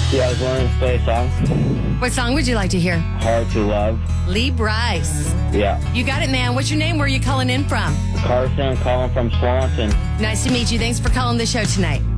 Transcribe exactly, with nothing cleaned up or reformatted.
Yeah, I was wanting to play a song. What song would you like to hear? Hard to Love. Lee Bryce. Yeah. You got it, man. What's your name? Where are you calling in from? Carson, calling from Swanson. Nice to meet you. Thanks for calling the show tonight.